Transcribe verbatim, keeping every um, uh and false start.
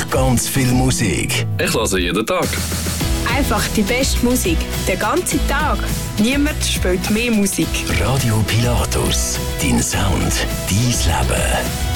einfach ganz viel Musik. Ich höre jeden Tag. Einfach die beste Musik, den ganzen Tag. Niemand spielt mehr Musik. Radio Pilatus, dein Sound, dein Leben.